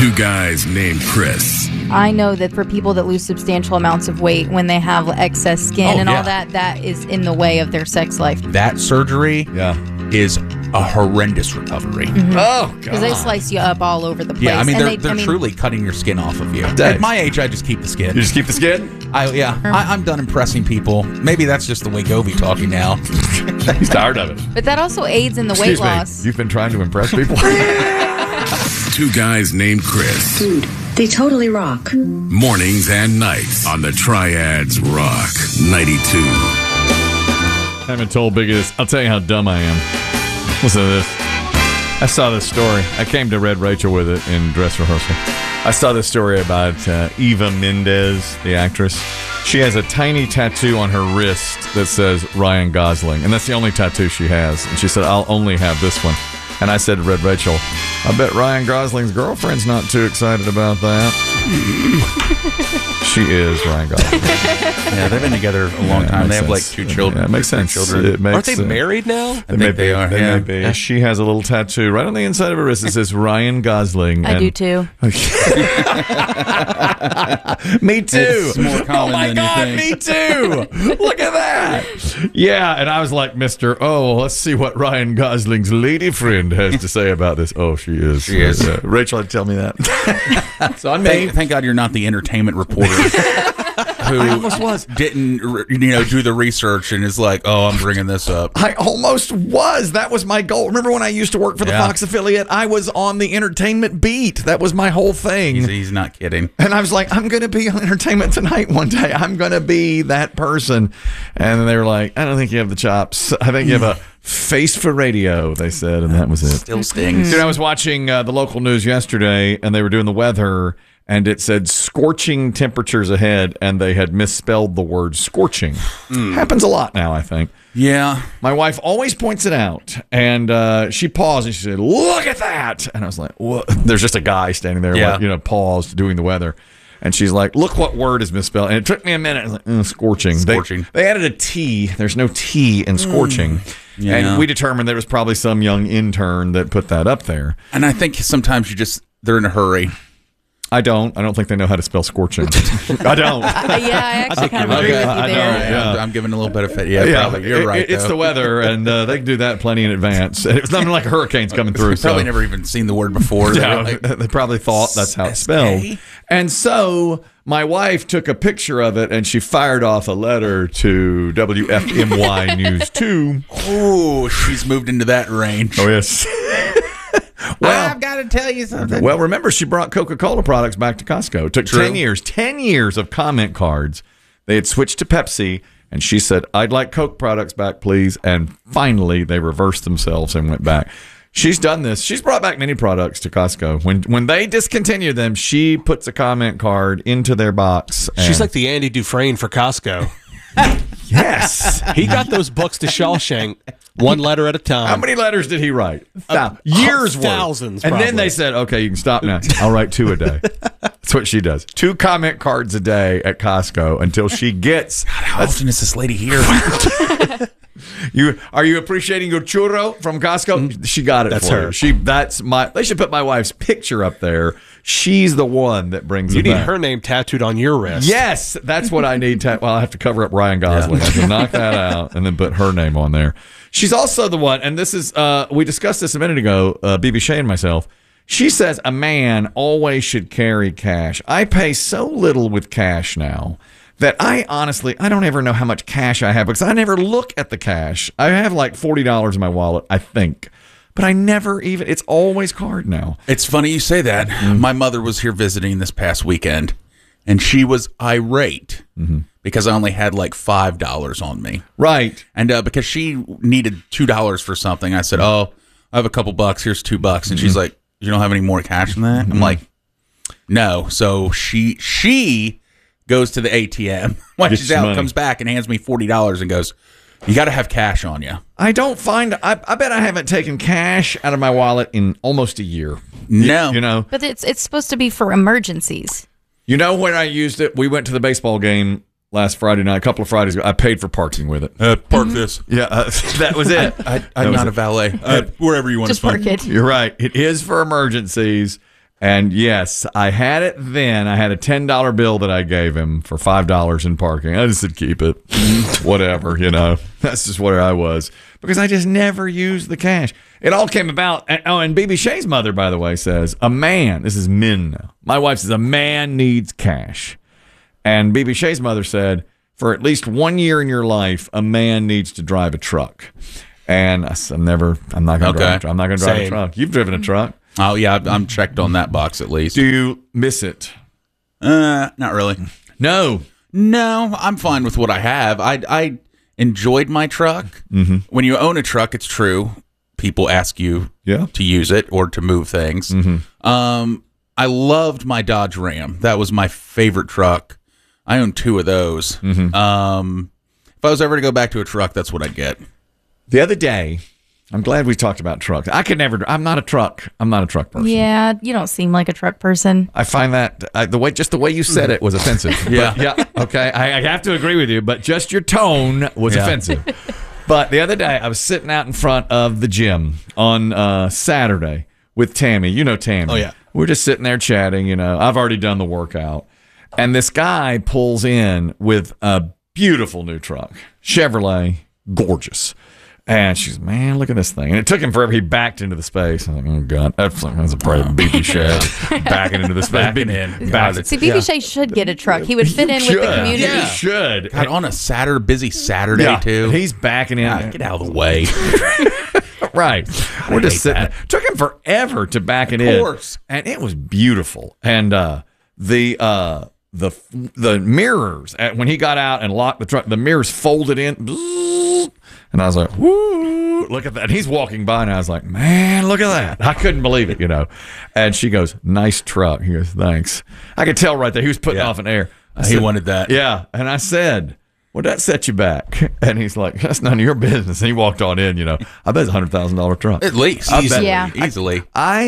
Two guys named Chris. I know that for people that lose substantial amounts of weight when they have excess skin all that is in the way of their sex life. That surgery is a horrendous recovery. Mm-hmm. Oh, God. Because they slice you up all over the place. Yeah, I mean, and they're truly cutting your skin off of you. Dave. At my age, I just keep the skin. You just keep the skin? I'm done impressing people. Maybe that's just the way Govey talking now. He's tired of it. But that also aids in the weight loss. You've been trying to impress people? Two guys named Chris. Dude, they totally rock. Mornings and nights on the Triads Rock 92. I haven't told Biggie this. I'll tell you how dumb I am. Listen to this. I saw this story. I came to Red Rachel with it in dress rehearsal. I saw this story about Eva Mendes, the actress. She has a tiny tattoo on her wrist that says Ryan Gosling, and that's the only tattoo she has. And she said, I'll only have this one. And I said to Red Rachel, I bet Ryan Gosling's girlfriend's not too excited about that. She is Ryan Gosling. Yeah, they've been together a long time. They have like 2 children. Yeah, it makes sense. Aren't they married now? I think they are. They may be. Yeah. She has a little tattoo right on the inside of her wrist that says Ryan Gosling. I do too. Me too. It's more common my than God, you think. me too. Look at that. Yeah, and I was like, let's see what Ryan Gosling's lady friend has to say about this. Oh, she is. She is. Rachel had to tell me that. So I Thank God you're not the entertainment reporter who didn't do the research and is like, oh, I'm bringing this up. I almost was. That was my goal. Remember when I used to work for the Fox affiliate? I was on the entertainment beat. That was my whole thing. He's not kidding. And I was like, I'm going to be on Entertainment Tonight one day. I'm going to be that person. And they were like, I don't think you have the chops. I think you have a face for radio, they said, and that was it. Still stings. Dude, I was watching the local news yesterday, and they were doing the weather, and it said scorching temperatures ahead, and they had misspelled the word scorching. Happens a lot now, I think. Yeah. My wife always points it out, and she paused, and she said, look at that! And I was like, what? There's just a guy standing there, paused, doing the weather. And she's like, look what word is misspelled. And it took me a minute. I was like, scorching. Scorching. They added a T. There's no T in scorching. Yeah. And we determined there was probably some young intern that put that up there. And I think sometimes they're in a hurry. I don't think they know how to spell scorching. I don't. I actually kind of agree with you there. I'm giving a little benefit. Probably. You're right. It's the weather, and they can do that plenty in advance. It's not like a hurricane's coming through. Probably never even seen the word before. They probably thought that's how it's spelled. And so my wife took a picture of it, and she fired off a letter to WFMY News 2. Oh, she's moved into that range. Oh, yes. Well, I've got to tell you something. Well, remember, she brought Coca-Cola products back to Costco. It took 10 years of comment cards. They had switched to Pepsi, and she said, I'd like Coke products back, please. And finally, they reversed themselves and went back. She's done this. She's brought back many products to Costco. When they discontinue them, she puts a comment card into their box. She's like the Andy Dufresne for Costco. Yes. He got those books to Shawshank one letter at a time. How many letters did he write? Years worth. Thousands, And probably. then they said, okay, you can stop now. I'll write 2 a day. That's what she does. 2 comment cards a day at Costco until she gets... God, how often is this lady here? Are you appreciating your churro from Costco? She got it. That's for her. You. They should put my wife's picture up there. She's the one that brings You it need back. her name tattooed on your wrist. Yes, that's what I need. Well, I have to cover up Ryan Gosling. I can knock that out and then put her name on there. She's also the one, and this is, we discussed this a minute ago, BB Shea and myself. She says a man always should carry cash. I pay so little with cash now that I don't ever know how much cash I have because I never look at the cash. I have like $40 in my wallet, I think. But I never even, it's always card now. It's funny you say that. My mother was here visiting this past weekend, and she was irate because I only had like $5 on me. Right. And because she needed $2 for something, I said, oh, I have a couple bucks. Here's $2. And she's like, you don't have any more cash than that? I'm like, no. So she goes to the ATM, watches out, comes back, and hands me $40 and goes, you got to have cash on you. I don't find, I bet I haven't taken cash out of my wallet in almost a year. No. You know? But it's supposed to be for emergencies. You know when I used it? We went to the baseball game last Friday night, a couple of Fridays ago. I paid for parking with it. Park this. Yeah, that was it. I'm not a valet. Wherever you want Just to park it. You're right. It is for emergencies. And yes, I had it then. I had a $10 bill that I gave him for $5 in parking. I just said, keep it. Whatever, That's just where I was. Because I just never used the cash. It all came about. And BB Shay's mother, by the way, says, a man, this is men now. My wife says, a man needs cash. And BB Shay's mother said, for at least 1 year in your life, a man needs to drive a truck. And I said, I'm not going to drive a truck. You've driven a truck. Oh, yeah, I'm checked on that box at least. Do you miss it? Not really. No, I'm fine with what I have. I enjoyed my truck. Mm-hmm. When you own a truck, it's true. People ask you to use it or to move things. Mm-hmm. I loved my Dodge Ram. That was my favorite truck. I own 2 of those. Mm-hmm. If I was ever to go back to a truck, that's what I'd get. The other day, I'm glad we talked about trucks. I'm not a truck person. Yeah, you don't seem like a truck person. I find that the way you said it was offensive. Yeah. Okay, I have to agree with you, but just your tone was offensive. But the other day, I was sitting out in front of the gym on Saturday with Tammy. You know Tammy. Oh, yeah. We're just sitting there chatting. I've already done the workout. And this guy pulls in with a beautiful new truck. Chevrolet, gorgeous. And she's, man, look at this thing. And it took him forever. He backed into the space. I'm like, oh, God. That's a pretty BB Shay. Backing into the space. Backing in. See, BB Shay should get a truck. He would fit in with the community. Yeah, he should. God, on a busy Saturday, too. He's backing in. God, get out of the way. Right. We're just sitting there. Took him forever to back it in. Of course. And it was beautiful. And the mirrors, when he got out and locked the truck, the mirrors folded in. And I was like, woo, look at that. And he's walking by, and I was like, man, look at that. I couldn't believe it, And she goes, nice truck. He goes, thanks. I could tell right there. He was putting off an air. He wanted that. Yeah. And I said, well, that set you back. And he's like, that's none of your business. And he walked on in, I bet it's a $100,000 truck. At least. Easily.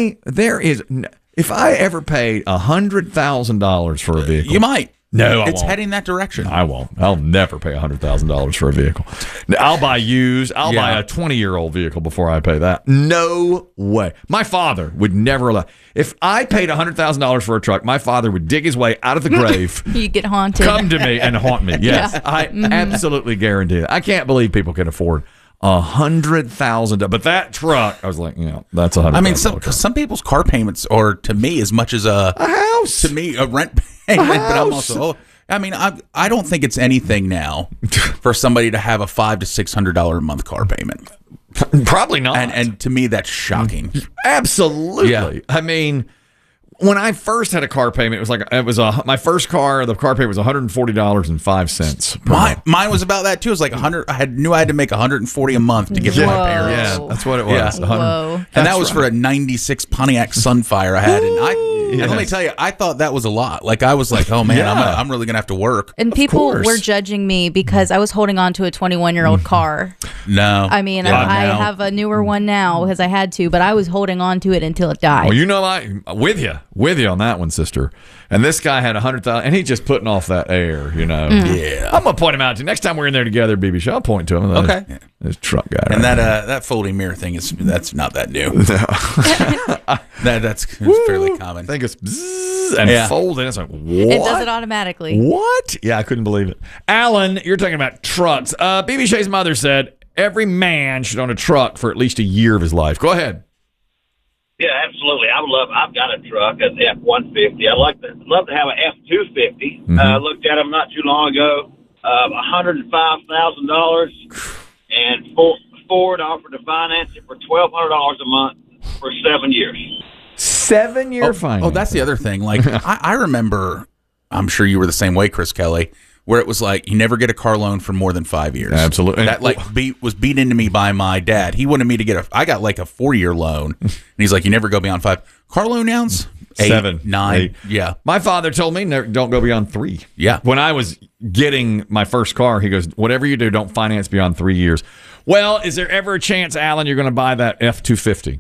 If I ever paid $100,000 for a vehicle. You might. No, it's heading that direction. I won't. I'll never pay $100,000 for a vehicle. I'll buy used. I'll buy a 20-year-old vehicle before I pay that. No way. My father would never allow. If I paid $100,000 for a truck, my father would dig his way out of the grave. You get haunted. Come to me and haunt me. Yes, I absolutely guarantee that. I can't believe people can afford $100,000. But that truck, I was like, that's $100,000. I mean, some people's car payments are, to me, as much as a house. To me, a rent payment. But I'm also, I don't think it's anything now for somebody to have a $500 to $600 a month car payment. Probably not. And to me, that's shocking. Absolutely. Yeah. I mean, when I first had a car payment, my first car. The car payment was $140.05. Mine was about that too. It was like 100. I knew I had to make $140 a month to give to my parents. Yeah, that's what it was. Yeah. Whoa. And that was for a '96 Pontiac Sunfire I had, and let me tell you, I thought that was a lot. Like I was like, oh man, I'm really gonna have to work. And people were judging me because I was holding on to a 21-year-old car. No, I mean, I have a newer one now because I had to, but I was holding on to it until it died. Well, I'm with you on that one, sister. And this guy had $100,000, and he's just putting off that air, Yeah, I'm gonna point him out to next time we're in there together, BB Show. I'll point to him. Okay, this truck guy. And that folding mirror thing that's not that new. That's fairly common. I think it's bzzz and fold, and it's like, what? It does it automatically. What? Yeah, I couldn't believe it. Alan, you're talking about trucks. BB Shay's mother said every man should own a truck for at least a year of his life. Go ahead. Yeah, absolutely. I've got a truck, an F-150. I'd love to have an F-250. Mm-hmm. Looked at them not too long ago. $105,000, and Ford offered to finance it for $1,200 a month for 7 years. 7-year finance. Oh, that's the other thing. Like I remember, I'm sure you were the same way, Chris Kelly, where it was like you never get a car loan for more than 5 years. Absolutely. That was beat into me by my dad. He wanted me to get I got like a 4-year loan, and he's like, you never go beyond 5. Car loan downs? 8, 7, 9. 8. Yeah. My father told me don't go beyond 3. Yeah. When I was getting my first car, he goes, whatever you do, don't finance beyond 3 years. Well, is there ever a chance, Alan, you're going to buy that F-250?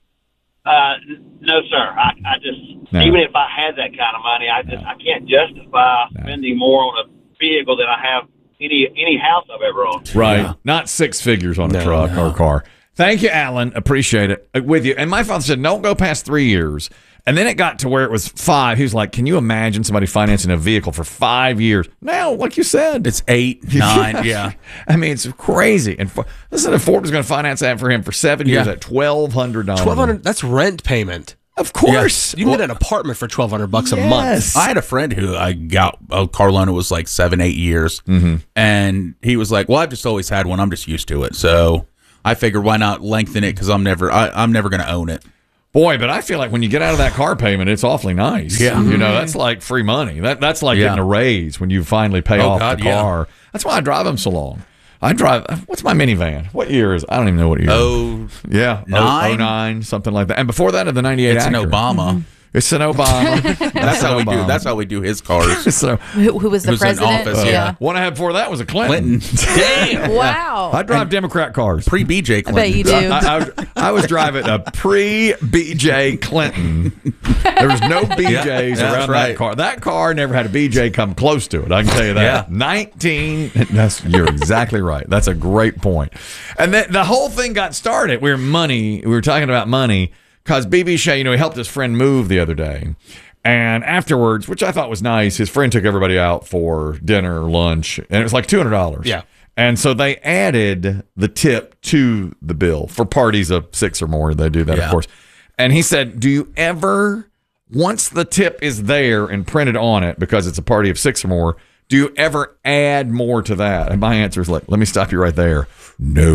No, sir. Even if I had that kind of money, I can't justify spending more on a vehicle than I have any house I've ever owned. Right. Yeah. Not 6 figures on a truck or car. Thank you, Alan. Appreciate it. With you. And my father said, don't go past 3 years. And then it got to where it was 5. He was like, can you imagine somebody financing a vehicle for 5 years? Now, like you said, it's 8, 9. Yeah. I mean, it's crazy. And listen, if Ford was going to finance that for him for 7 years at $1,200. $1,200. That's rent payment. Of course. You can get an apartment for $1,200 a month. I had a friend who I got a car loan. It was like 7, 8 years. And he was like, well, I've just always had one. I'm just used to it. So I figured why not lengthen it because I'm never going to own it. Boy, but I feel like when you get out of that car payment, it's awfully nice. Yeah. You know, that's like free money. That's like getting a raise when you finally pay off the car. That's why I drive them so long. I drive, what's my minivan? What year is it? I don't even know what year. Yeah. 09, something like that. And before that, the 98 It's Acura. an Obama. It's an Obama. That's how we do. That's how we do his cars. So, who was the who's in president? office, yeah. one I had before that was a Clinton. Damn. Wow. I drive Democrat cars. Pre-BJ Clinton. I bet you do. I was driving a pre-BJ Clinton. There was no BJs around that car. That car never had a BJ come close to it. I can tell you that. 19. You're exactly right. That's a great point. And then the whole thing got started. We were talking about money because BB Shea, he helped his friend move the other day. And afterwards, which I thought was nice, his friend took everybody out for dinner or lunch, and it was like $200. Yeah. And so they added the tip to the bill for parties of 6 or more. They do that, of course. And he said, do you ever, once the tip is there and printed on it because it's a party of 6 or more, do you ever add more to that? And my answer is let me stop you right there. No.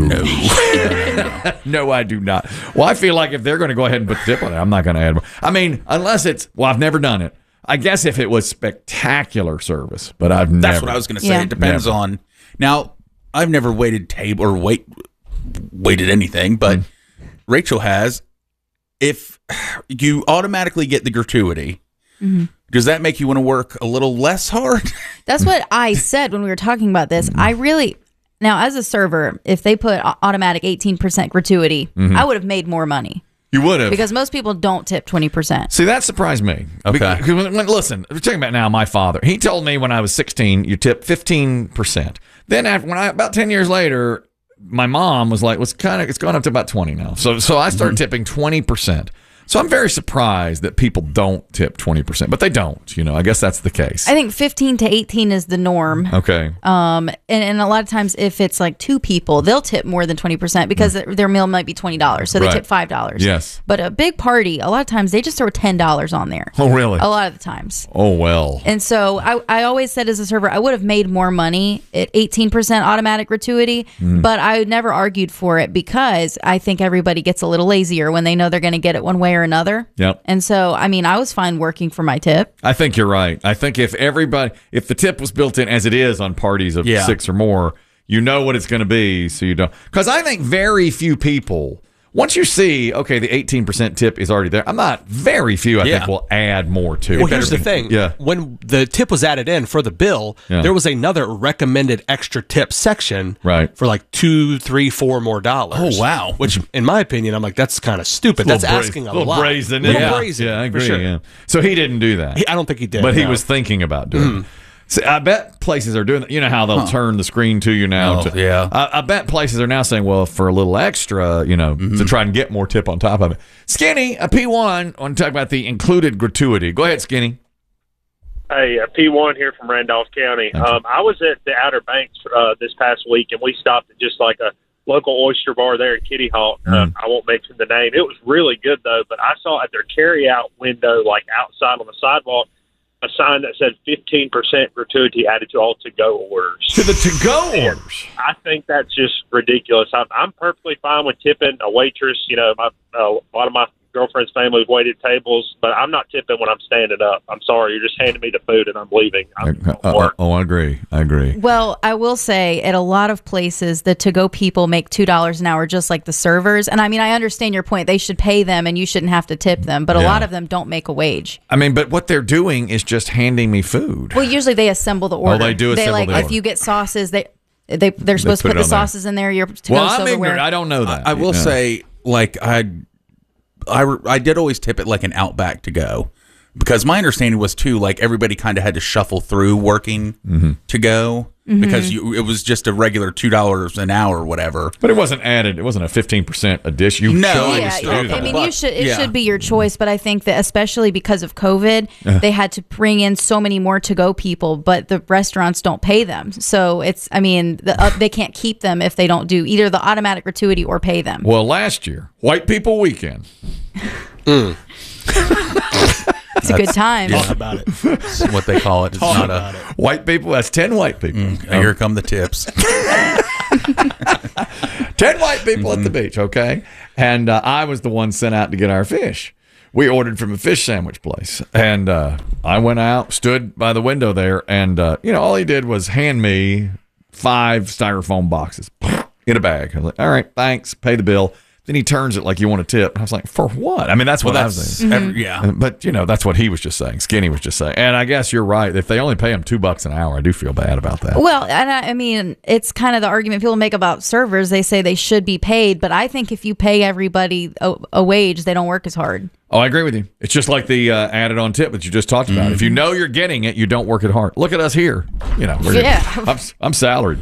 No, I do not. Well, I feel like if they're going to go ahead and put the tip on it, I'm not going to add more. I mean, unless it's, I've never done it. I guess if it was spectacular service, but I've never. That's what I was going to say. Yeah. It depends on. Now, I've never waited table or waited anything, but Rachel has. If you automatically get the gratuity, does that make you want to work a little less hard? That's what I said when we were talking about this. Now, as a server, if they put automatic 18% gratuity, I would have made more money. You would have. Because most people don't tip 20%. See, that surprised me. Okay. Listen, we're talking about now my father. He told me when I was 16, you tip 15%. Then about 10 years later, my mom was like, it's gone up to about 20 now. So I started tipping 20%. So I'm very surprised that people don't tip 20%, but they don't. I guess that's the case. I think 15 to 18 is the norm. Okay. And a lot of times, if it's like 2 people, they'll tip more than 20% because their meal might be $20, so they tip $5. Yes. But a big party, a lot of times they just throw $10 on there. Oh, really? A lot of the times. Oh, well. And so I always said as a server, I would have made more money at 18% automatic gratuity, but I never argued for it because I think everybody gets a little lazier when they know they're going to get it one way or another. Yep. And so, I mean, I was fine working for my tip. I think you're right. I think if the tip was built in as it is on parties of 6 or more, you know what it's going to be, so you don't. Because I think very few people, once you see, okay, the 18% tip is already there, very few, I think, will add more to it. Well, here's the thing. Yeah. When the tip was added in for the bill, there was another recommended extra tip section for like $2, $3, $4 more. Oh, wow. Which, in my opinion, I'm like, that's kind of stupid. That's asking a lot. Brazen, little brazen. Yeah, I agree. Sure. Yeah. So he didn't do that. I don't think he did. But he was thinking about doing it. See, I bet places are doing that. You know how they'll turn the screen to you now. I bet places are now saying, well, for a little extra, to try and get more tip on top of it. Skinny, a P1, I want to talk about the included gratuity. Go ahead, Skinny. Hey, P1 here from Randolph County. I was at the Outer Banks this past week, and we stopped at just like a local oyster bar there in Kitty Hawk. I won't mention the name. It was really good, though, but I saw at their carry-out window, like outside on the sidewalk, a sign that said 15% gratuity added to all to-go orders. To the to-go orders? I think that's just ridiculous. I'm perfectly fine with tipping a waitress. A lot of my girlfriend's family have waited tables, but I'm not tipping when I'm standing up. I'm sorry. You're just handing me the food and I'm leaving. I agree. Well, I will say at a lot of places, the to-go people make $2 an hour just like the servers. And I mean, I understand your point. They should pay them and you shouldn't have to tip them. But a lot of them don't make a wage. I mean, but what they're doing is just handing me food. Well, usually they assemble the order. Oh, they do assemble the order. If you get sauces, they're supposed to put the sauces in there. Your to-go I'm silverware. ignorant. I don't know that. I will say, like, I did always tip it like an Outback to go. Because my understanding was too, like everybody kind of had to shuffle through working to go because it was just a regular $2 an hour or whatever. But it wasn't added. It wasn't a 15% addition. You chose to do that. I mean, it should be your choice, but I think that especially because of COVID, they had to bring in so many more to-go people, but the restaurants don't pay them. So they can't keep them if they don't do either the automatic gratuity or pay them. Well, last year, White People Weekend. It's a good time. Talk about it. That's what they call it. It's not a white people. That's 10 white people. Here come the tips. 10 white people at the beach, okay? And I was the one sent out to get our fish. We ordered from a fish sandwich place. And I went out, stood by the window there, and, all he did was hand me 5 styrofoam boxes in a bag. I was like, all right, thanks, pay the bill. Then he turns it like you want a tip. I was like, for what? I mean, that's what I was saying. Yeah. But, that's what he was just saying. Skinny was just saying. And I guess you're right. If they only pay him $2 an hour, I do feel bad about that. Well, and I mean, it's kind of the argument people make about servers. They say they should be paid. But I think if you pay everybody a wage, they don't work as hard. Oh, I agree with you. It's just like the added on tip that you just talked about. If you know you're getting it, you don't work it hard. Look at us here. I'm salaried.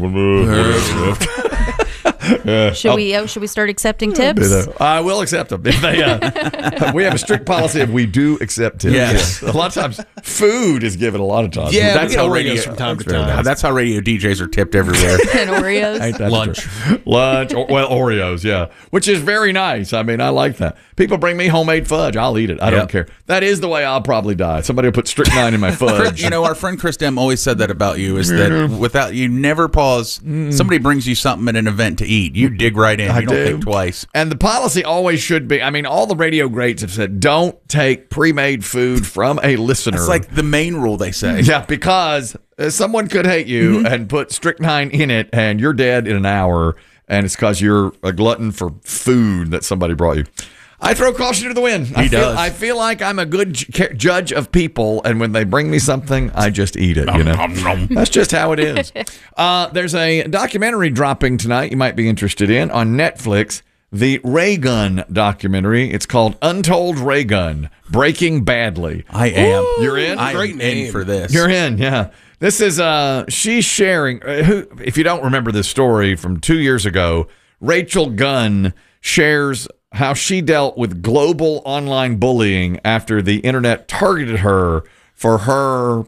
Should we start accepting tips? I will accept them. If they, we have a strict policy of we do accept tips. Yes. A lot of times, food is given a lot of times. Yeah, that's how Oreos from time to time. That's how radio DJs are tipped everywhere. And Oreos. Ain't that Lunch. true? Lunch. Oreos, yeah. Which is very nice. I mean, I like that. People bring me homemade fudge. I'll eat it. I don't care. That is the way I'll probably die. Somebody will put strychnine in my fudge. Our friend Chris Dem always said that about you, is that without you never pause. Somebody brings you something at an event to eat. You dig right in. You don't think twice. And the policy always should be, all the radio greats have said, don't take pre-made food from a listener. It's like the main rule, they say. Yeah, because someone could hate you and put strychnine in it, and you're dead in an hour, and it's because you're a glutton for food that somebody brought you. I throw caution to the wind. I feel like I'm a good judge of people, and when they bring me something, I just eat it. That's just how it is. There's a documentary dropping tonight you might be interested in on Netflix, the Ray Gun documentary. It's called Untold Ray Gun, Breaking Badly. I am. You're in? I'm in for this. You're in, yeah. This is, she's sharing, if you don't remember this story from 2 years ago, Rachel Gunn shares how she dealt with global online bullying after the internet targeted her for her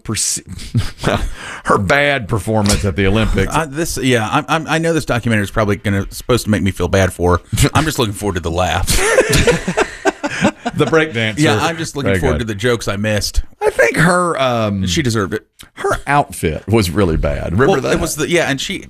her bad performance at the Olympics. I know this documentary is probably supposed to make me feel bad for her. I'm just looking forward to the laughs. The breakdancer. Yeah, I'm just looking forward to the jokes I missed. I think her she deserved it. Her outfit was really bad. Remember that? It was and she.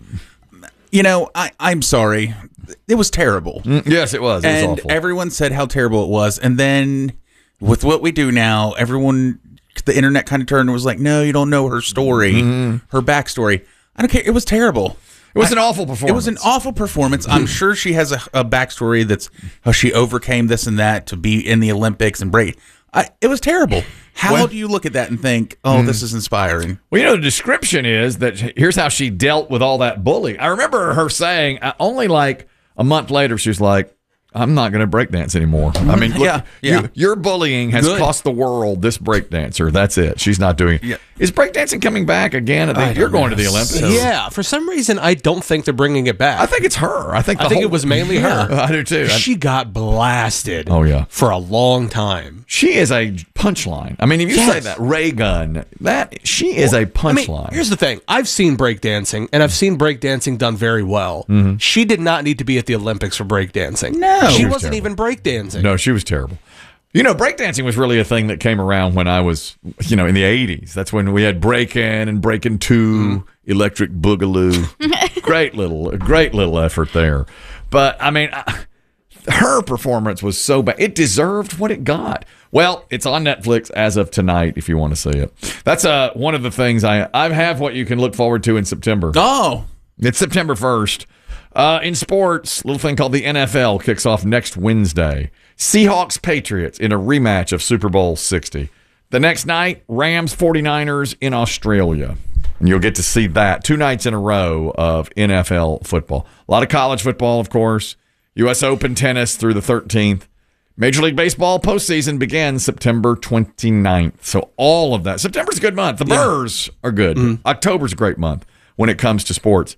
I'm sorry. It was terrible. Yes, it was. It was and awful. Everyone said how terrible it was. And then with what we do now, the internet kind of turned and was like, no, you don't know her story, her backstory. I don't care. It was terrible. It was an awful performance. It was an awful performance. I'm sure she has a backstory that's how she overcame this and that to be in the Olympics and break. It was terrible. How do you look at that and think, this is inspiring? Well, the description is that here's how she dealt with all that bullying. I remember her saying only like a month later, she was like, I'm not going to breakdance anymore. I mean, look, your bullying has cost the world this breakdancer. That's it. She's not doing it. Yeah. Is breakdancing coming back again? I think you're going to the Olympics. Yeah. For some reason, I don't think they're bringing it back. I think it's her. I think it was mainly her. I do too. She got blasted. Oh, yeah. For a long time. She is a punchline. I mean, if you say that, Ray Gun, she is a punchline. Here's the thing. I've seen breakdancing, and I've seen breakdancing done very well. She did not need to be at the Olympics for breakdancing. No. She wasn't even breakdancing. No, she was terrible. Breakdancing was really a thing that came around when I was, in the 80s. That's when we had Breakin' and Breakin' 2, Electric Boogaloo. Great little effort there. But, I mean, her performance was so bad. It deserved what it got. Well, it's on Netflix as of tonight if you want to see it. That's one of the things I have what you can look forward to in September. Oh. It's September 1st. In sports, a little thing called the NFL kicks off next Wednesday. Seahawks Patriots in a rematch of Super Bowl 60. The next night, Rams 49ers in Australia. And you'll get to see that 2 nights in a row of NFL football. A lot of college football, of course. U.S. Open tennis through the 13th. Major League Baseball postseason begins September 29th. So all of that. September's a good month. The Brewers are good. Mm-hmm. October's a great month when it comes to sports.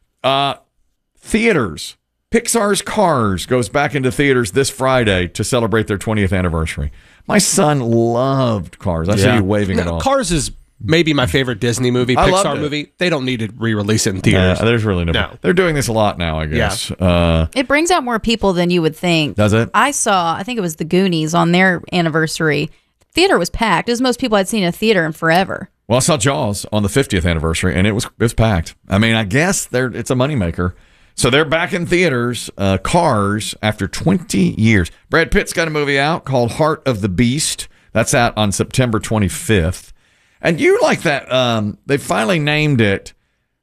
Theaters. Pixar's Cars goes back into theaters this Friday to celebrate their 20th anniversary. My son loved Cars. I see you waving it off. Cars is maybe my favorite Disney movie, Pixar movie. They don't need to re-release it in theaters. There's really no. They're doing this a lot now, I guess. Yeah. It brings out more people than you would think. Does it? I think it was the Goonies on their anniversary. Theater was packed. It was most people I'd seen in a theater in forever. Well, I saw Jaws on the 50th anniversary, and it was packed. I mean, I guess it's a moneymaker. So they're back in theaters, Cars, after 20 years. Brad Pitt's got a movie out called Heart of the Beast. That's out on September 25th. And you like that, they finally named it,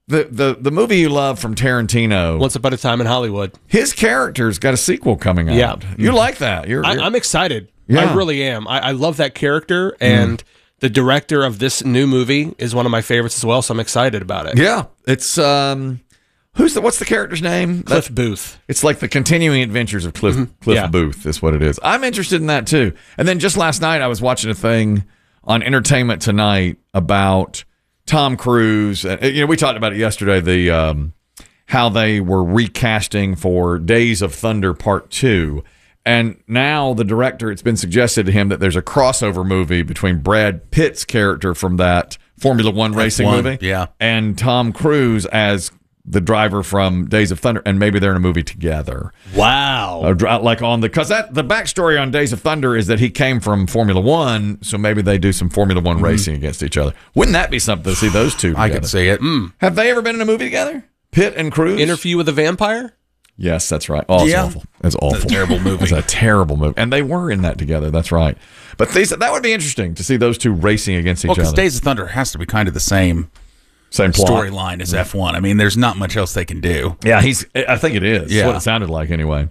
the movie you love from Tarantino. Once Upon a Time in Hollywood. His character's got a sequel coming out. Yeah. You like that. I'm excited. Yeah. I really am. I love that character, and the director of this new movie is one of my favorites as well, so I'm excited about it. Yeah. It's... what's the character's name? Cliff Booth. It's like the continuing adventures of Cliff Booth is what it is. I'm interested in that too. And then just last night I was watching a thing on Entertainment Tonight about Tom Cruise. We talked about it yesterday, how they were recasting for Days of Thunder Part 2. And now the director, it's been suggested to him that there's a crossover movie between Brad Pitt's character from that Formula One racing movie and Tom Cruise as the driver from Days of Thunder, and maybe they're in a movie together. Wow! Because the backstory on Days of Thunder is that he came from Formula One, so maybe they do some Formula One racing against each other. Wouldn't that be something to see those two together? I could see it. Have they ever been in a movie together? Pitt and Cruise? Interview with a Vampire? Yes, that's right. Oh, it's awful. It's awful. It's a terrible movie. It's a terrible movie. And they were in that together. That's right. But that would be interesting to see those two racing against each other. Because Days of Thunder has to be kind of the same storyline as F1. I mean, there's not much else they can do. Yeah, I think it is. Yeah. What it sounded like anyway.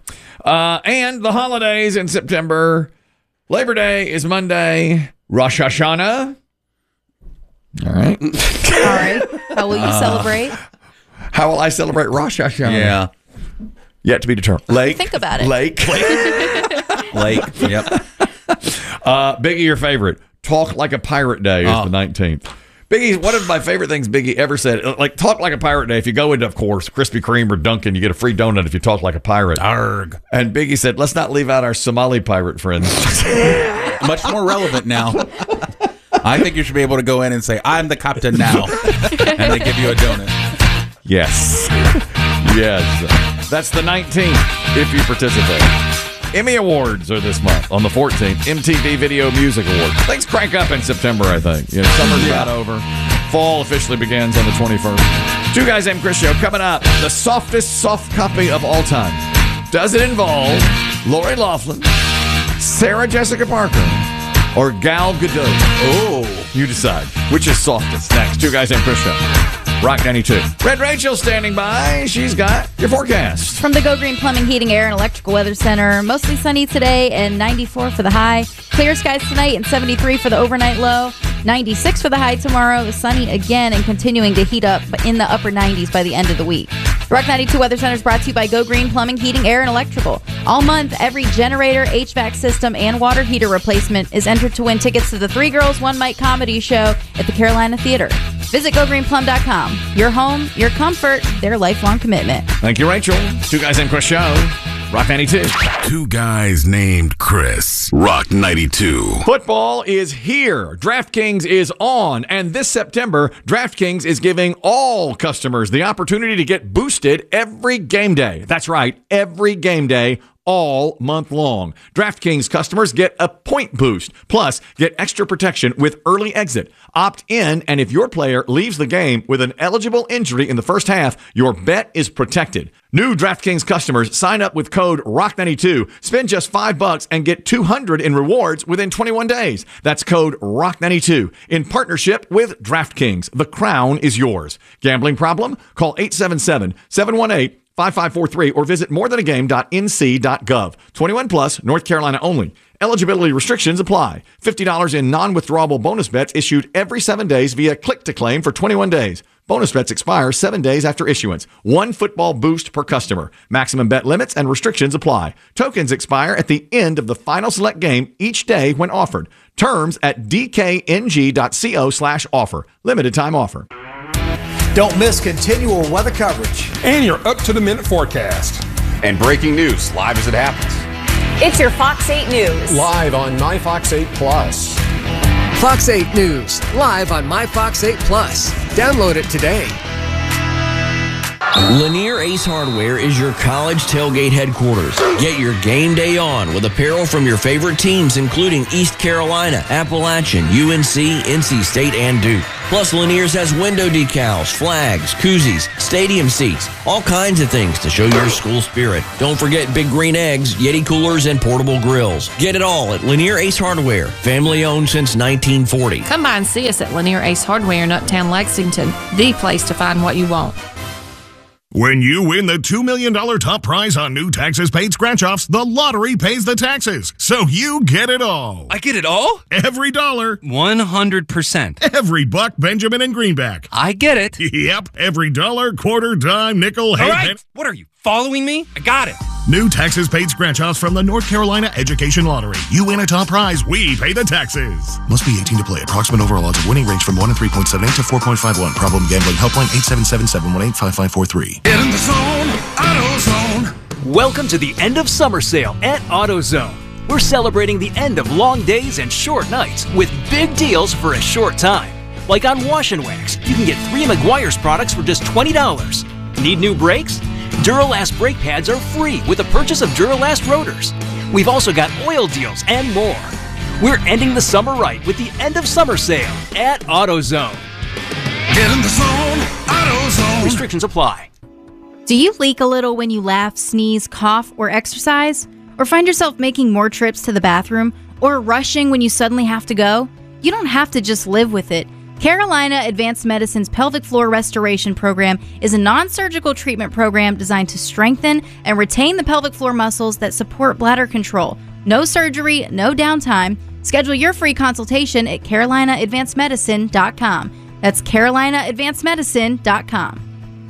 And the holidays in September. Labor Day is Monday. Rosh Hashanah. All right. All right. How will you celebrate? How will I celebrate Rosh Hashanah? Yeah. Yet to be determined. Think about it. Lake. Yep. Biggie, your favorite. Talk Like a Pirate Day is the 19th. Biggie, one of my favorite things Biggie ever said, like Talk Like a Pirate Day, if you go into, of course, Krispy Kreme or Dunkin', you get a free donut if you talk like a pirate. Arg. And Biggie said, let's not leave out our Somali pirate friends. Much more relevant now. I think you should be able to go in and say, I'm the captain now. And they give you a donut. Yes. Yes. That's the 19th if you participate. Emmy Awards are this month on the 14th. MTV Video Music Awards. Things crank up in September, I think. Summer's about over. Fall officially begins on the 21st. Two Guys Named Chris show coming up. The softest soft copy of all time. Does it involve Lori Loughlin, Sarah Jessica Parker, or Gal Gadot? Oh, you decide. Which is softest? Next. Two Guys Named Chris show. Rock 92. Red Rachel standing by. She's got your forecast. From the Go Green Plumbing, Heating, Air, and Electrical Weather Center. Mostly sunny today and 94 for the high. Clear skies tonight and 73 for the overnight low. 96 for the high tomorrow. Sunny again and continuing to heat up in the upper 90s by the end of the week. Rock 92 Weather Center is brought to you by Go Green Plumbing, Heating, Air, and Electrical. All month, every generator, HVAC system, and water heater replacement is entered to win tickets to the Three Girls, One Mic comedy show at the Carolina Theater. Visit GoGreenPlum.com. Your home, your comfort, their lifelong commitment. Thank you, Rachel. Two Guys Named Chris show. Rock 92. Two Guys Named Chris. Rock 92. Football is here. DraftKings is on. And this September, DraftKings is giving all customers the opportunity to get boosted every game day. That's right, every game day, all month long. DraftKings customers get a point boost, plus get extra protection with early exit. Opt in, and if your player leaves the game with an eligible injury in the first half, your bet is protected. New DraftKings customers sign up with code ROCK92, spend just $5 and get $200 in rewards within 21 days. That's code ROCK92 in partnership with DraftKings. The crown is yours. Gambling problem? Call 877-718-5543 or visit morethanagame.nc.gov. 21 plus, North Carolina only. Eligibility restrictions apply. $50 in non-withdrawable bonus bets issued every 7 days via click-to-claim for 21 days. Bonus bets expire 7 days after issuance. 1 football boost per customer. Maximum bet limits and restrictions apply. Tokens expire at the end of the final select game each day when offered. Terms at dkng.co/offer. Limited time offer. Don't miss continual weather coverage. And your up-to-the-minute forecast. And breaking news live as it happens. It's your Fox 8 News. Live on My Fox 8 Plus. Fox 8 News, live on My Fox 8 Plus. Download it today. Lanier Ace Hardware is your college tailgate headquarters. Get your game day on with apparel from your favorite teams, including East Carolina, Appalachian, UNC, NC State, and Duke. Plus, Lanier's has window decals, flags, koozies, stadium seats, all kinds of things to show your school spirit. Don't forget Big Green Eggs, Yeti coolers, and portable grills. Get it all at Lanier Ace Hardware, family owned since 1940. Come by and see us at Lanier Ace Hardware in Uptown Lexington, the place to find what you want. When you win the $2 million top prize on new taxes paid scratch-offs, the lottery pays the taxes, so you get it all. I get it all? Every dollar. 100%. Every buck, Benjamin, and greenback. I get it. Yep. Every dollar, quarter, dime, nickel, all right. What are you, following me? I got it. New taxes paid scratch-offs from the North Carolina Education Lottery. You win a top prize, we pay the taxes. Must be 18 to play. Approximate overall odds of winning range from 1 in 3.78 to 4.51. Problem gambling helpline 877-718-5543. Get in the zone, AutoZone. Welcome to the end of summer sale at AutoZone. We're celebrating the end of long days and short nights with big deals for a short time. Like on Wash and Wax, you can get 3 Meguiar's products for just $20. Need new brakes? Duralast brake pads are free with the purchase of Duralast rotors. We've also got oil deals and more. We're ending the summer right with the end of summer sale at AutoZone. Get in the zone, AutoZone. Restrictions apply. Do you leak a little when you laugh, sneeze, cough, or exercise? Or find yourself making more trips to the bathroom? Or rushing when you suddenly have to go? You don't have to just live with it. Carolina Advanced Medicine's Pelvic Floor Restoration Program is a non-surgical treatment program designed to strengthen and retain the pelvic floor muscles that support bladder control. No surgery, no downtime. Schedule your free consultation at CarolinaAdvancedMedicine.com. That's CarolinaAdvancedMedicine.com.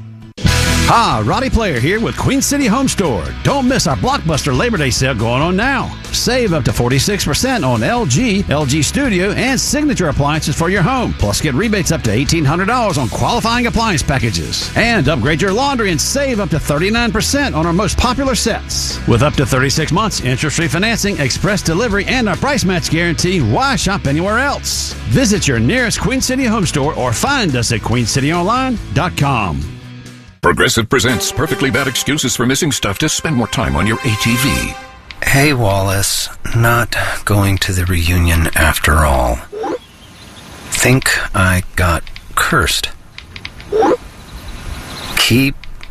Hi, Roddy Player here with Queen City Home Store. Don't miss our blockbuster Labor Day sale going on now. Save up to 46% on LG Studio, and Signature appliances for your home. Plus, get rebates up to $1,800 on qualifying appliance packages. And upgrade your laundry and save up to 39% on our most popular sets. With up to 36 months, interest-free financing, express delivery, and our price match guarantee, why shop anywhere else? Visit your nearest Queen City Home Store or find us at QueenCityOnline.com. Progressive presents Perfectly Bad Excuses for Missing Stuff to Spend More Time on Your ATV. Hey, Wallace. Not going to the reunion after all. Think I got cursed. Keep,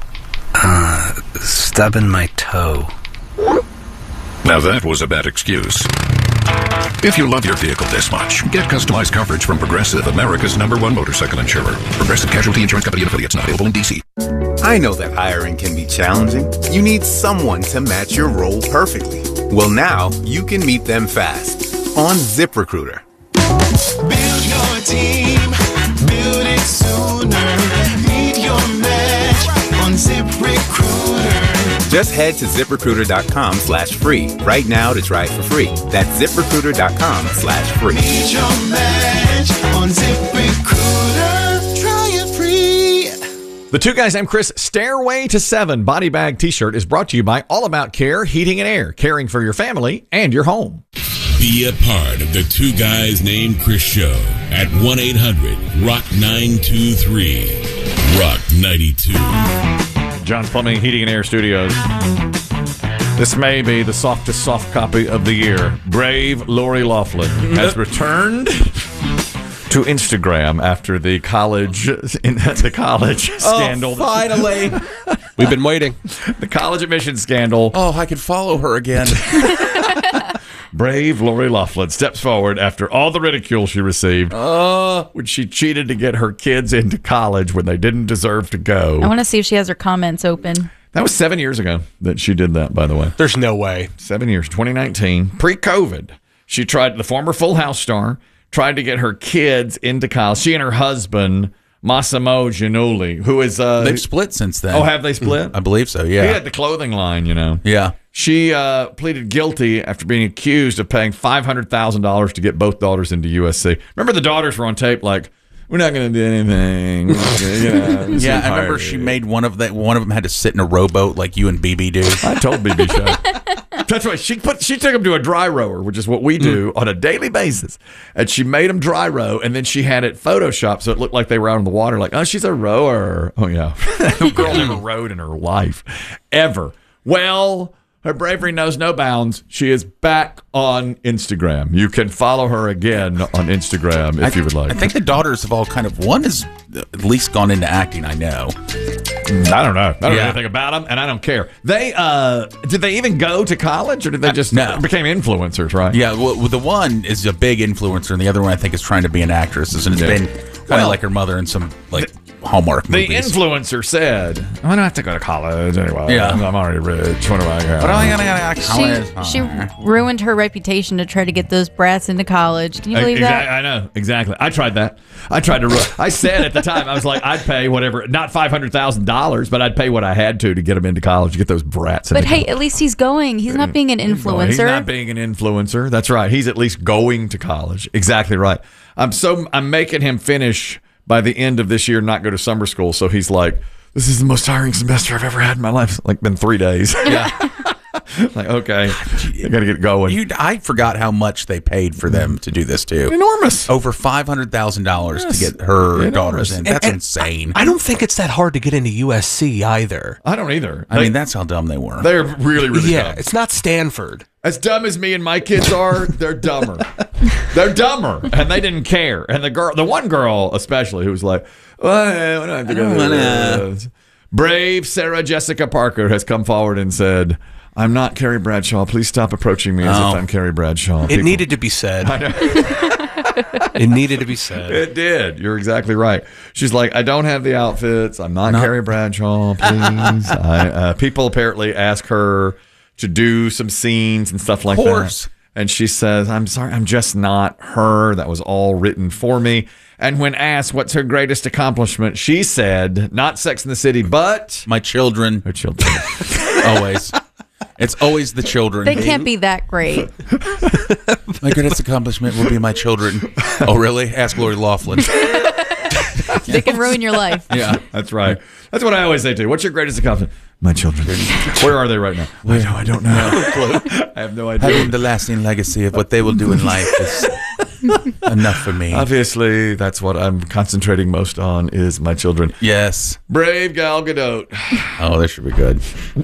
stubbing my toe. Now that was a bad excuse. If you love your vehicle this much, get customized coverage from Progressive, America's #1 motorcycle insurer. Progressive Casualty Insurance Company and affiliates, not available in D.C. I know that hiring can be challenging. You need someone to match your role perfectly. Well, now you can meet them fast on ZipRecruiter. Build your team, build it sooner. Meet your match on ZipRecruiter. Just head to ZipRecruiter.com/free right now to try it for free. That's ZipRecruiter.com/free. Meet your match on ZipRecruiter. Try it free. The Two Guys Named Chris Stairway to 7 body bag t-shirt is brought to you by All About Care Heating and Air, caring for your family and your home. Be a part of the Two Guys Named Chris show at 1-800-ROCK-923. Rock 92. John Plumbing Heating and Air Studios. This may be the softest soft copy of the year. Brave Lori Loughlin has returned to Instagram after the college scandal. Oh, finally. We've been waiting. The college admissions scandal. Oh, I could follow her again. Brave Lori Loughlin steps forward after all the ridicule she received when she cheated to get her kids into college when they didn't deserve to go. I want to see if she has her comments open. That was 7 years ago that she did that, by the way. There's no way. 7 years, 2019, pre-COVID. She tried, the former Full House star, tried to get her kids into college. She and her husband, Massimo Giannulli, who is... They've split since then. Oh, have they split? I believe so, yeah. He had the clothing line, you know. Yeah. She pleaded guilty after being accused of paying $500,000 to get both daughters into USC. Remember the daughters were on tape like, we're not going to do anything. Yeah, I remember she made one of them had to sit in a rowboat like you and BB do. I told BB show. That's right. She took them to a dry rower, which is what we do on a daily basis. And she made them dry row, and then she had it photoshopped so it looked like they were out on the water. Like, oh, she's a rower. Oh, yeah. Girl never rowed in her life. Ever. Well, her bravery knows no bounds. She is back on Instagram. You can follow her again on Instagram if you would like. I think the daughters have all kind of, one has at least gone into acting, I know. I don't know. I don't know anything about them, and I don't care. They did they even go to college, or did they just became influencers, right? Yeah, well, the one is a big influencer, and the other one I think is trying to be an actress, and it's been kind of like her mother in some like Hallmark movies. The influencer said, I don't have to go to college anyway. Yeah. I'm already rich. What do I got? But I gotta college. She ruined her reputation to try to get those brats into college. Can you believe that? I know, exactly. I tried that. I tried to I said at the time, I was like, I'd pay whatever, not $500,000, but I'd pay what I had to get them into college, to get those brats into But hey, college. at least he's going. He's not being an influencer. No, he's not being an influencer. That's right. He's at least going to college. Exactly right. I'm making him finish by the end of this year, not go to summer school. So he's like, this is the most tiring semester I've ever had in my life. It's like been 3 days. Yeah. Like, okay, I got to get going. I forgot how much they paid for them to do this too. Enormous. Over $500,000 to get her daughters in. That's insane. I don't think it's that hard to get into USC either. I don't either. I mean, that's how dumb they were. They're really, really dumb. It's not Stanford. As dumb as me and my kids are, they're dumber. They're dumber, and they didn't care. And the one girl especially, who was like, well, I don't have to go to this. Brave Sarah Jessica Parker has come forward and said, I'm not Carrie Bradshaw. Please stop approaching me as if I'm Carrie Bradshaw. It needed to be said. I know. It needed to be said. It did. You're exactly right. She's like, I don't have the outfits. I'm not Carrie Bradshaw. Please. People apparently ask her to do some scenes and stuff like that. And she says, I'm sorry, I'm just not her. That was all written for me. And when asked what's her greatest accomplishment, she said, not Sex and the City, but my children. Her children. Always. It's always the children. They can't be that great. My greatest accomplishment will be my children. Oh, really? Ask Lori Loughlin. They can ruin your life. Yeah, that's right. That's what I always say too. What's your greatest accomplishment? My children. Where are they right now? I don't know. I have no idea. Having the lasting legacy of what they will do in life is enough for me. Obviously, that's what I'm concentrating most on is my children. Yes. Brave Gal Gadot. Oh, this should be good.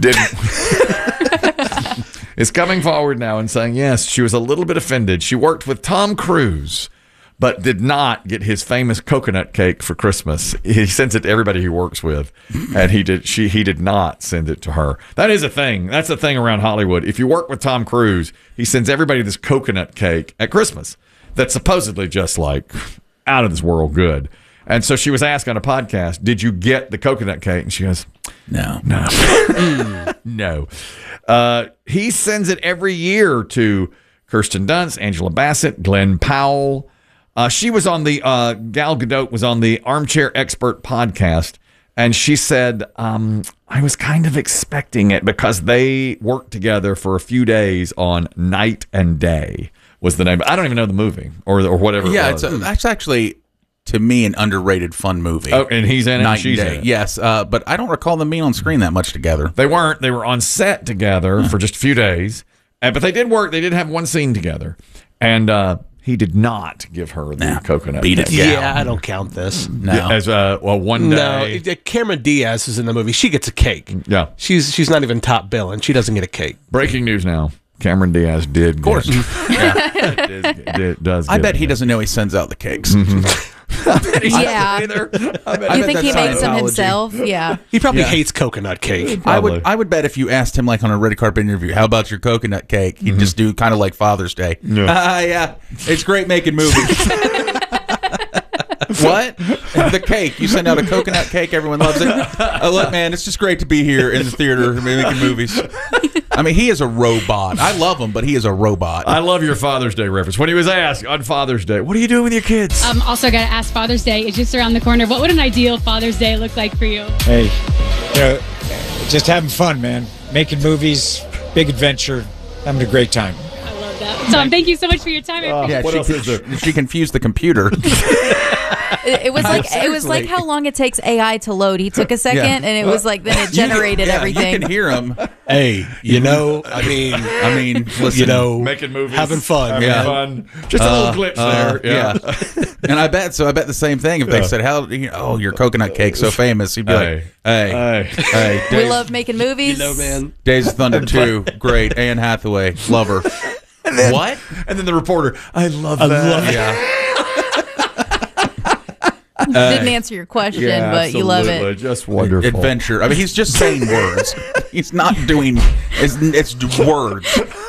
Is coming forward now and saying, yes, she was a little bit offended. She worked with Tom Cruise, but did not get his famous coconut cake for Christmas. He sends it to everybody he works with, and he did not send it to her. That is a thing. That's a thing around Hollywood. If you work with Tom Cruise, he sends everybody this coconut cake at Christmas that's supposedly just like out of this world good. And so she was asked on a podcast, did you get the coconut cake? And she goes, no. No. He sends it every year to Kirsten Dunst, Angela Bassett, Glenn Powell. She was on the Gal Gadot was on the Armchair Expert podcast, and she said, I was kind of expecting it because they worked together for a few days on Night and Day was the name. I don't even know the movie or whatever. Yeah, it was. That's actually, to me, an underrated fun movie. Oh, and he's in it. Night and she's and Day. in it. Yes, but I don't recall them being on screen that much together. They weren't. They were on set together for just a few days, but they did work. They did have one scene together, and he did not give her the coconut. Beat it. Yeah, I don't count this. No. Yeah, as one day. No, Cameron Diaz is in the movie. She gets a cake. Yeah, she's not even top bill, and she doesn't get a cake. Breaking news now. Cameron Diaz did. Of course. Does. I bet he doesn't know he sends out the cakes. Yeah. You think he makes them himself? Yeah. He probably hates coconut cake. I would bet if you asked him like on a red carpet interview, how about your coconut cake? He'd just do kind of like Father's Day. Yeah, it's great making movies. What? The cake. You send out a coconut cake. Everyone loves it. Look, man, it's just great to be here in the theater making movies. I mean, he is a robot. I love him, but he is a robot. I love your Father's Day reference. When he was asked on Father's Day, what are you doing with your kids? Also got to ask, Father's Day is just around the corner. What would an ideal Father's Day look like for you? Hey, just having fun, man. Making movies, big adventure, having a great time. I love that. Tom, thank you so much for your time. What else is there? She confused the computer. It was like how long it takes AI to load. He took a second, and it was like then it generated everything. You can hear him. Hey, I mean, listen, making movies, having fun, fun. Just a little glitch there. Yeah. And I bet the same thing if they said, "How your coconut cake so famous?" He'd be like, "Hey, we love making movies." Man, Days of Thunder 2, great. Anne Hathaway, love her. And then, what? And then the reporter, I love that. Yeah. Didn't answer your question, but you love it. Just wonderful. Adventure. I mean, he's just saying words. He's not doing. It's words.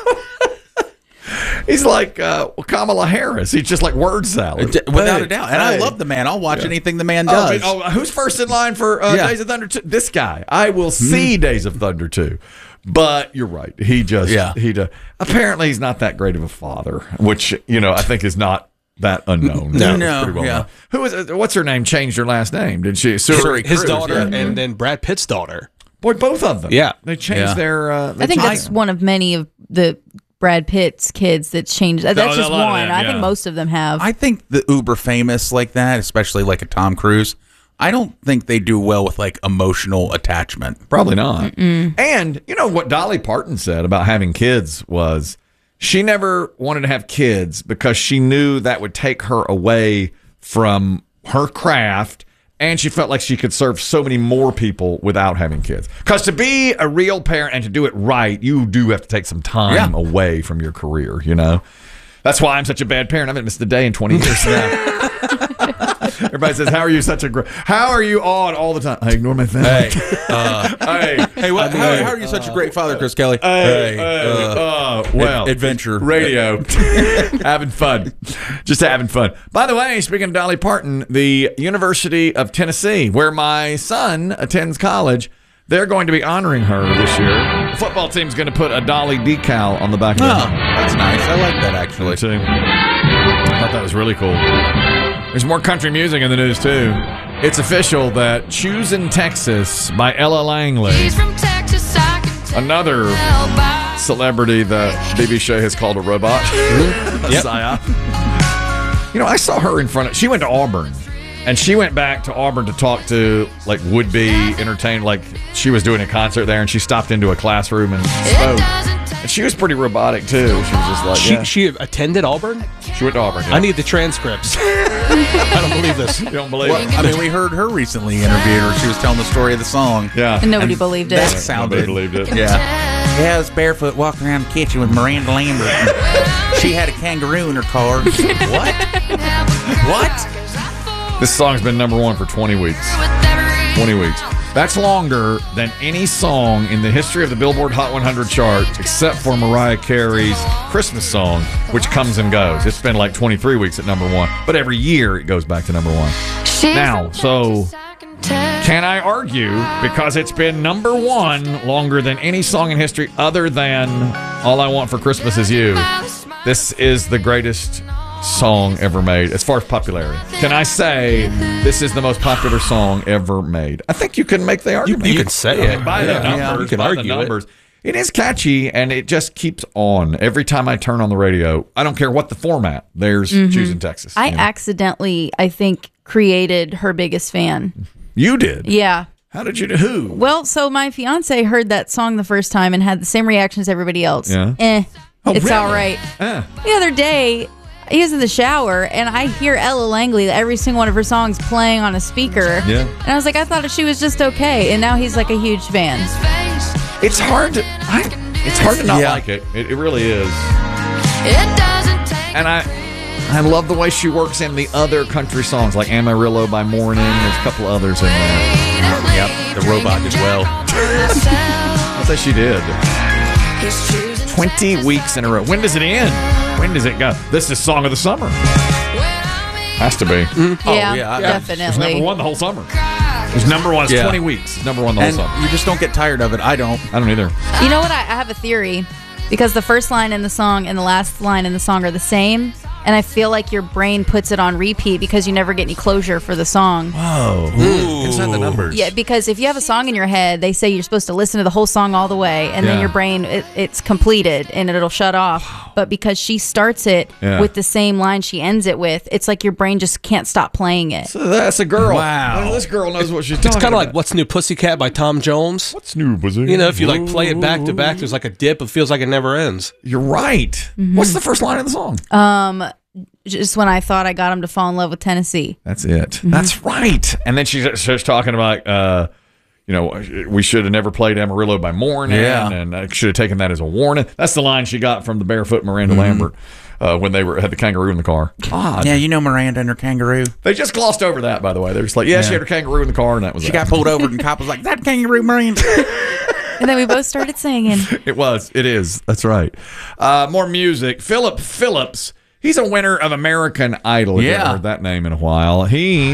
He's like Kamala Harris. He's just like word salad. Without a doubt. And I love the man. I'll watch anything the man does. Who's first in line for Days of Thunder 2? This guy. I will see Days of Thunder 2. But you're right. He apparently he's not that great of a father, which, I think is not that unknown. No. Who is? What's her name? Changed her last name, did she? his daughter, and then Brad Pitt's daughter. Boy, both of them. Yeah, they changed their. I think that's one of many of the Brad Pitt's kids that changed. That's just one. I think most of them have. I think the uber famous like that, especially like a Tom Cruise, I don't think they do well with like emotional attachment. Probably not. And you know what Dolly Parton said about having kids was she never wanted to have kids because she knew that would take her away from her craft, and she felt like she could serve so many more people without having kids. Because to be a real parent and to do it right, you do have to take some time away from your career, That's why I'm such a bad parent. I haven't missed a day in 20 years now. Everybody says, how are you on all the time? I ignore my family. How are you such a great father, Chris Kelly? Adventure. Radio. Having fun. Just having fun. By the way, speaking of Dolly Parton, the University of Tennessee, where my son attends college, they're going to be honoring her this year. The football team's going to put a Dolly decal on the back of her. Oh, that's nice. I like that, actually. I thought that was really cool. There's more country music in the news, too. It's official that Choosing Texas by Ella Langley, another celebrity that BB Shea has called a robot. Psyop. I saw her in front of... She went to Auburn. And she went back to Auburn to talk to, like, would-be entertained. Like, she was doing a concert there, and she stopped into a classroom and spoke. And she was pretty robotic, too. She was just like, She attended Auburn? She went to Auburn, I need the transcripts. I don't believe this. You don't believe it? I mean, we heard her recently interviewed her. She was telling the story of the song. Yeah. And nobody believed it. That sounded... Nobody believed it. Yeah. I was barefoot walking around the kitchen with Miranda Lambert. She had a kangaroo in her car. What? This song's been number one for 20 weeks. 20 weeks. That's longer than any song in the history of the Billboard Hot 100 chart, except for Mariah Carey's Christmas song, which comes and goes. It's been like 23 weeks at number one, but every year it goes back to number one. Now, so can I argue, because it's been number one longer than any song in history other than All I Want for Christmas Is You, this is the greatest song ever made as far as popularity? Can I say this is the most popular song ever made? I think you can make the argument. You can say it. By the numbers. You can argue it. It is catchy, and it just keeps on. Every time I turn on the radio, I don't care what the format, there's Choosing Texas. I accidentally, I think, created her biggest fan. You did? Yeah. How did you do? Who? Well, so my fiance heard that song the first time and had the same reaction as everybody else. Yeah. It's all right. The other day, he was in the shower, and I hear Ella Langley, every single one of her songs playing on a speaker. Yeah. And I was like, I thought she was just okay. And now he's like a huge fan. It's hard to not like it. It really is. And I love the way she works in the other country songs, like Amarillo by Morning. There's a couple others in there. Yep, the robot did well. I thought she did. 20 weeks in a row. When does it end? When does it go? This is Song of the Summer. Has to be. Yeah, definitely. It was number one the whole summer. It was number one. It's 20 weeks. It's number one the whole summer. You just don't get tired of it. I don't either. You know what? I have a theory. Because the first line in the song and the last line in the song are the same. And I feel like your brain puts it on repeat because you never get any closure for the song. Whoa. Inside the numbers. Yeah, because if you have a song in your head, they say you're supposed to listen to the whole song all the way, and then your brain, it's completed, and it'll shut off. But because she starts it with the same line she ends it with, it's like your brain just can't stop playing it. So that's a girl. Wow. This girl knows what she's talking about. It's kind of like What's New Pussycat by Tom Jones. What's New Pussycat? You know, if you like play it back to back, there's like a dip. It feels like it never ends. You're right. Mm-hmm. What's the first line of the song? Just when I thought I got him to fall in love with Tennessee. That's it. Mm-hmm. That's right. And then she's talking about, we should have never played Amarillo by morning, and I should have taken that as a warning. That's the line she got from the barefoot Miranda Lambert when they had the kangaroo in the car. Odd. Yeah, you know Miranda and her kangaroo. They just glossed over that, by the way. They were just like, she had her kangaroo in the car, and that was She got pulled over, and the cop was like, "That kangaroo, Miranda." And then we both started singing. It is. That's right. More music. Philip Phillips. He's a winner of American Idol. You haven't heard that name in a while. He